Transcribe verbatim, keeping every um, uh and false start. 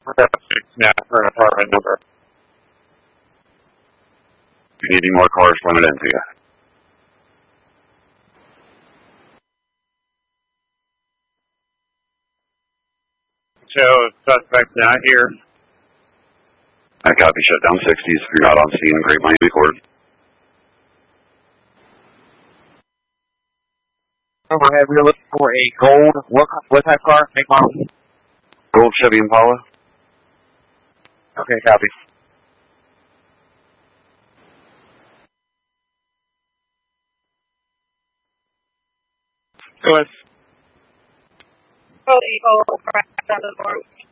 Yeah, for an apartment number. If you need any more cars, run it into you. So, suspect not here. I copy. Shut down sixties. If you're not on scene, Great Miami Court. Overhead, we're looking for a gold, what, what type car? Make model? Gold Chevy Impala. Okay, copy. Go ahead. Oh, Eagle, correct on the board.